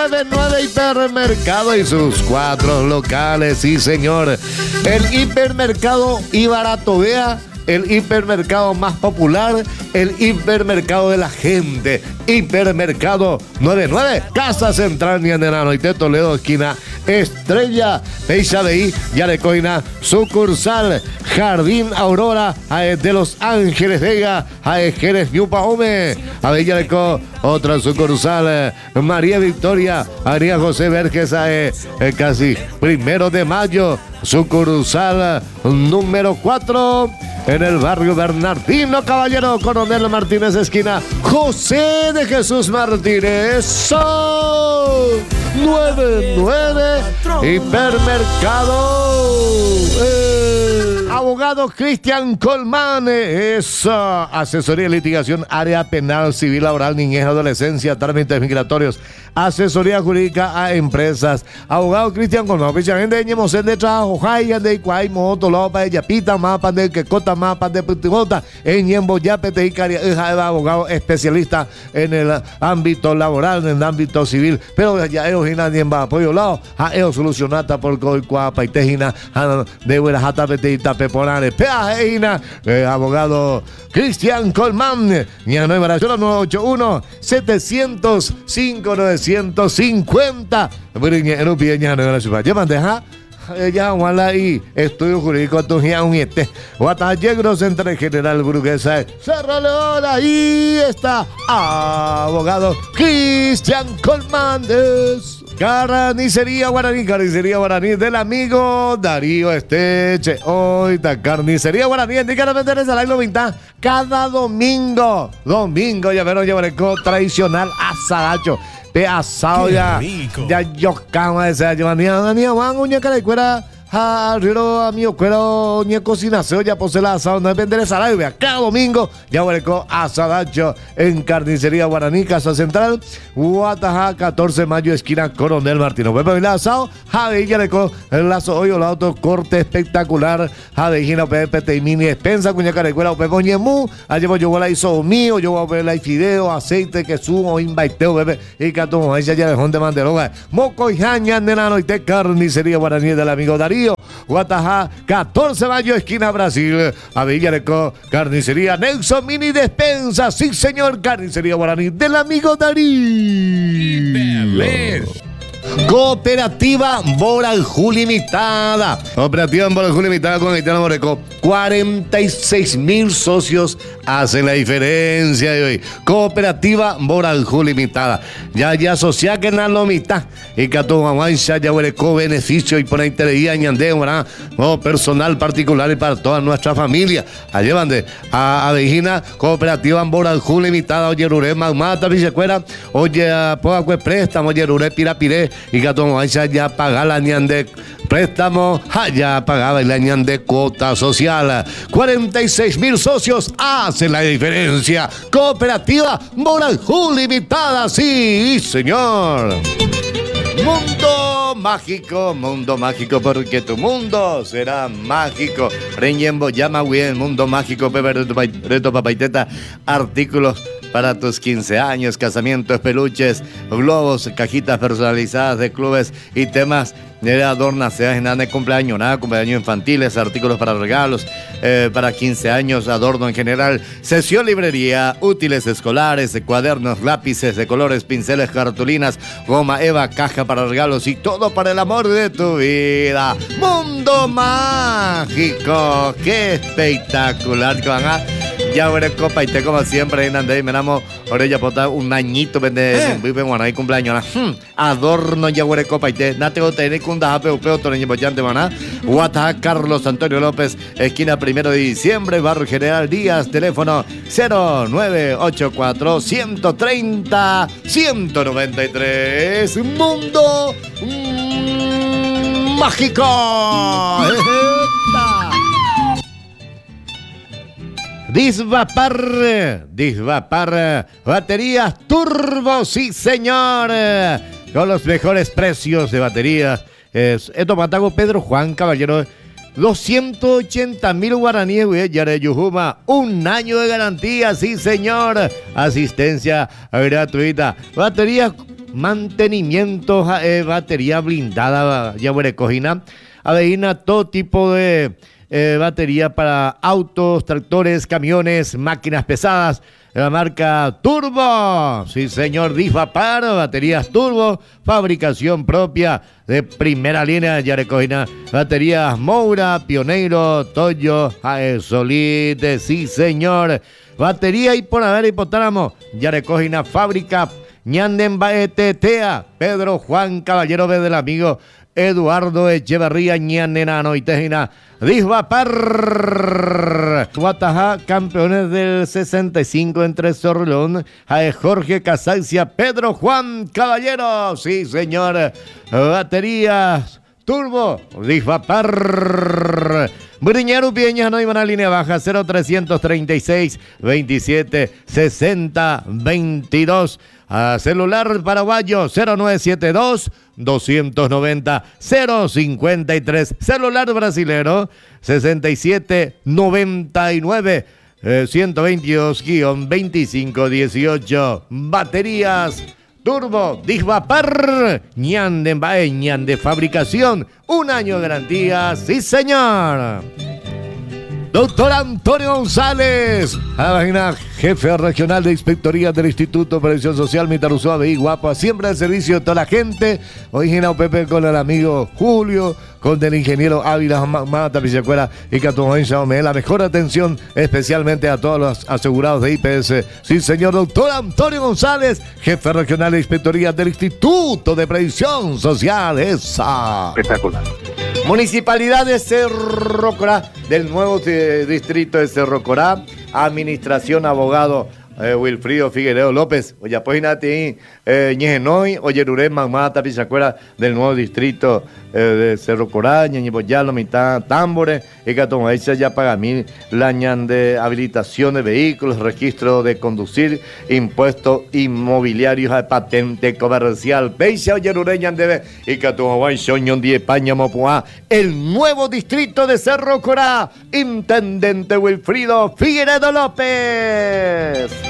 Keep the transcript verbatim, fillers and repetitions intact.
nueve nueve Hipermercado y sus cuatro locales, sí señor. El hipermercado Ibaratobea, el hipermercado más popular, el hipermercado de la gente. Hipermercado noventa y nueve, Casa Central Ñandenano y Toledo, esquina Estrella, Peixa de I, Yarecoina, sucursal Jardín Aurora de Los Ángeles Vega, Jerez Ñupahome, Avellaneco, otra sucursal María Victoria, María José Verges, eh, casi primero de mayo, sucursal número cuatro. En el barrio Bernardino Caballero, Coronel Martínez, esquina José de Jesús Martínez. Son nueve nueve Hipermercado. Eh. Abogado Cristian Colmán, es uh, asesoría de litigación, área penal, civil, laboral, niñez, adolescencia, trámites migratorios, asesoría jurídica a empresas. Abogado Cristian Colmán, pichamente ñemos de trabajo, jaya de cuay, moto, lopa, ella pita, mapa de que cota, mapa de putimota, en ñembo ya pete y caria, abogado especialista en el ámbito laboral, en el ámbito civil, pero ya ellos y nadie va apoyo lado, a ellos solucionata por coi cuapa y tejina, de buena jata pete y tape Peponare, Peajeina, eh, abogado Cristian Colmán, nueve ocho uno, setecientos cinco, novecientos cincuenta. Llámate, ¿ah? Ya, wala y estudio jurídico tu ya un este. Guatallegro Centro General Burguesa. Cerro León, ahí está. Abogado Cristian Colmán. Carnicería Guaraní, carnicería Guaraní del amigo Darío Esteche. Hoy está carnicería Guaraní, indica vender esa la vinta cada domingo. Domingo, ya verán, ya verán, tradicional asadacho. Pe asado ya, ya yo cama esa, ya venía, venía, van, uña cara de cuera. Ah, río amigo, cuero, ni cocinaseo, ya posee la asado, no depende de salario, vea, cada domingo, ya hueleco asadacho en Carnicería Guaraní, Casa Central, Guataja, catorce de mayo, esquina Coronel Martino. Pepe el asado, Jade, ya le el lazo hoy, el auto, corte espectacular, Jade, Gina, Pepe, te mini despensa, cuña carecuera, Pepe, ñemú, allí yo voy a hizo mío, yo voy a ver la fideo, aceite, que sumo, invaiteo, Pepe, y catumo, ahí ya dejó de manderoga, moco y jaña, nenano, y te Carnicería Guaraní del amigo Darío. Guatajá, catorce de mayo, esquina Brasil, Avillaneco, Carnicería Nexo Mini Despensa, sí señor, Carnicería Guaraní del amigo Darío. Cooperativa Boranjú Limitada. Cooperativa Boranjú Limitada con Haitiano Moreco. cuarenta y seis mil socios hacen la diferencia de hoy. Cooperativa Boranjú Limitada. Ya, ya, asocia que en la mitad. Y que a tu mamá ya hueleco beneficio y por ahí te leía ñandé, ¿verdad? No, personal particular y para toda nuestra familia. Allí van de a Avejina, Cooperativa Boranjú Limitada. Oye, Ruré, Magmata, Vicecuera. Oye, Poacue Préstamo, oye, Ruré, Pirapiré. Y que a tu mamá ya paga la ñandé. Préstamo, ya pagaba la ñandé cuota social. cuarenta y seis mil socios hacen la diferencia. Cooperativa Boranjú Limitada, sí, señor. Mundo mágico, mundo mágico, porque tu mundo será mágico. Reñembo, llama bien, mundo mágico, Pepe Reto Papaiteta, artículos para tus quince años, casamientos, peluches, globos, cajitas personalizadas de clubes y temas de adornas, seas nada de cumpleaños, nada, cumpleaños infantiles, artículos para regalos, eh, para quince años, adorno en general, sesión librería, útiles escolares, cuadernos, lápices de colores, pinceles, cartulinas, goma eva, caja para regalos y todo para el amor de tu vida. Mundo mágico, qué espectacular que van a ya veré copa y te como siempre en André, me llamo Orella Pota, un añito vende vive bueno ahí cumpleaños, adorno ya veré copa y te nate o tener cunda peo peo toreño bollante maná, Guataja Carlos Antonio López, esquina primero de diciembre, barrio General Díaz, teléfono cero nueve ocho cuatro, ciento treinta, ciento noventa y tres. Mundo mm, mágico. Disvapar, Disvapar, baterías turbo, sí señor, con los mejores precios de baterías. Es, esto Matago Pedro Juan Caballero, doscientos ochenta mil guaraníes, güey, Yareyujuma, un año de garantía, sí señor, asistencia gratuita, baterías mantenimiento, eh, batería blindada, ya cojina, aveina todo tipo de eh, batería para autos, tractores, camiones, máquinas pesadas. La marca Turbo, sí señor, Disvapar, baterías Turbo, fabricación propia de primera línea, ya recogina, baterías Moura, Pioneiro, Toyo, Aesolite, sí señor, batería y por haber hipotálamo, ya recogina, fábrica, Ñanden Baetetea, Pedro Juan Caballero del amigo Eduardo Echeverría, Ñanenano y Tejina, Disvapar, Guatajá, campeones del sesenta y cinco entre Sorlón, Jorge Casancia, Pedro Juan Caballero, sí señor, baterías Turbo, Disvapar. Briñero Pieñas no iban a línea baja, cero trescientos treinta y seis, veintisiete, sesenta, veintidós. A celular paraguayo cero nueve siete dos, doscientos noventa, cero cincuenta y tres. Celular brasilero sesenta y siete, noventa y nueve, eh, ciento veintidós, veinticinco dieciocho. Baterías Turbo, Disvapar, Ñanden Bae, Ñande fabricación, un año de garantía, sí señor. Doctor Antonio González, jefe regional de Inspectoría del Instituto de Previsión Social, Mitaruzúa, y Guapa, siempre al servicio de toda la gente. Original Pepe con el amigo Julio, con el ingeniero Ávila Mata Pichacuera y Catumoense, la mejor atención especialmente a todos los asegurados de I P S. Sí, señor doctor Antonio González, jefe regional de Inspectoría del Instituto de Previsión Social. Esa. Espectacular. Municipalidad de Cerro Corá, del nuevo eh, distrito de Cerro Corá, administración, abogado eh, Wilfrido Figueiredo López, oye, pues nati, eh, Ñejenoi, oye, Ruré, Mamata, Pichacuera, del nuevo distrito eh, de Cerro Corá, Ñeñiboyalo, mitad, Tambore, y Catomaícha, ya paga mil, la ñan de habilitación de vehículos, registro de conducir, impuestos inmobiliarios, patente comercial, Peixa, oye, Ruré, ñan de y Catomaícha, ñon de España, Mopuá, el nuevo distrito de Cerro Corá, intendente Wilfrido Figueiredo López.